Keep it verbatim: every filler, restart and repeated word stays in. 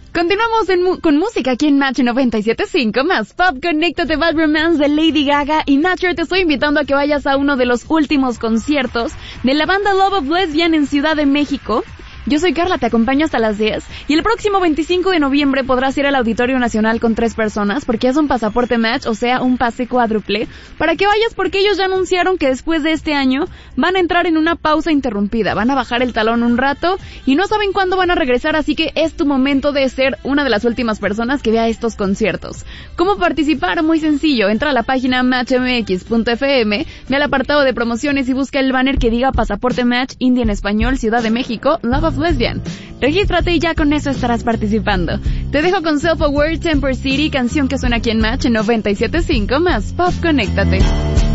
Continuamos en mu- con música aquí en Match noventa y siete punto cinco, más Pop. Conéctate, Bad Romance de Lady Gaga. Y Nacho, te estoy invitando a que vayas a uno de los últimos conciertos de la banda Love of Lesbian en Ciudad de México. Yo soy Carla, te acompaño hasta las diez. Y el próximo veinticinco de noviembre podrás ir al Auditorio Nacional con tres personas, porque es un pasaporte Match, o sea, un pase cuádruple, para que vayas, porque ellos ya anunciaron que después de este año van a entrar en una pausa interrumpida, van a bajar el talón un rato y no saben cuándo van a regresar, así que es tu momento de ser una de las últimas personas que vea estos conciertos. ¿Cómo participar? Muy sencillo, entra a la página match m x punto f m, ve al apartado de promociones y busca el banner que diga Pasaporte Match, India en español, Ciudad de México, Love of Lesbian. Regístrate y ya con eso estarás participando. Te dejo con Self Aware, Temper City, canción que suena aquí en Match noventa y siete punto cinco, más Pop. Conéctate.